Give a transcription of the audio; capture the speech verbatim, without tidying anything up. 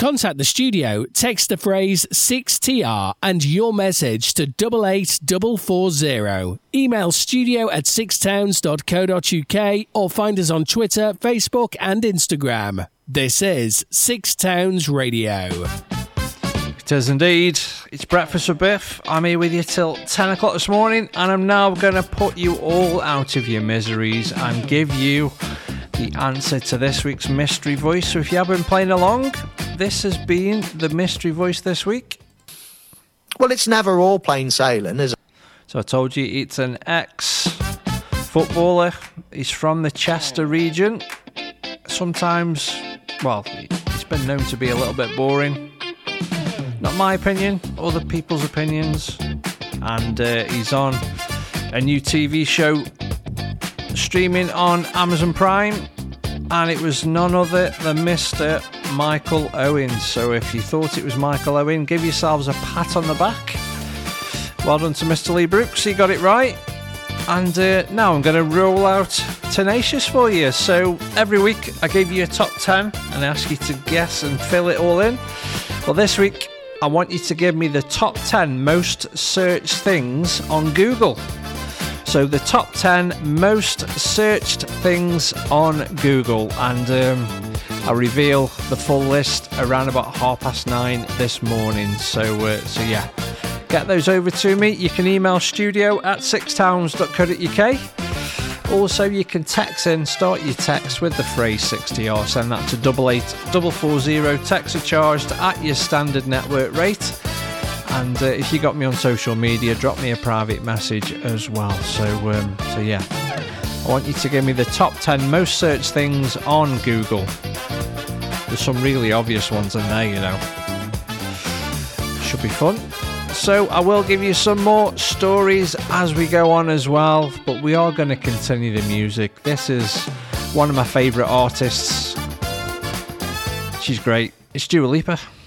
contact the studio, text the phrase six T R and your message to double eight four four zero. Email studio at sixtowns dot co dot uk or find us on Twitter, Facebook and Instagram. This is Six Towns Radio. It is indeed. It's Breakfast with Biff. I'm here with you till ten o'clock this morning, and I'm now going to put you all out of your miseries and give you the answer to this week's mystery voice. So if you have been playing along, this has been the mystery voice this week. Well, it's never all plain sailing, is it? So I told you it's an ex-footballer. He's from the Chester region. Sometimes, well, he's been known to be a little bit boring. Not my opinion, other people's opinions. And uh, he's on a new T V show streaming on Amazon Prime, and it was none other than Mister Michael Owen. So if you thought it was Michael Owen, give yourselves a pat on the back. Well done to Mister Lee Brooks, he got it right. And uh, now I'm going to roll out Tenacious for you. So every week I give you a top ten and I ask you to guess and fill it all in. Well, this week I want you to give me the top ten most searched things on Google. So the top ten most searched things on Google, and um, I'll reveal the full list around about half past nine this morning. So, uh, so yeah, get those over to me. You can email studio at sixtowns dot co dot uk. Also, you can text in, start your text with the phrase sixty R, send that to double eight four four zero. Text are charged at your standard network rate. And uh, if you got me on social media, drop me a private message as well. So, um, so yeah, I want you to give me the top ten most searched things on Google. There's some really obvious ones in there, you know. Should be fun. So I will give you some more stories as we go on as well, but we are going to continue the music. This is one of my favourite artists. She's great. It's Dua Lipa.